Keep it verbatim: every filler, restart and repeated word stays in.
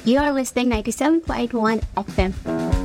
You are listening ninety-seven point one F M.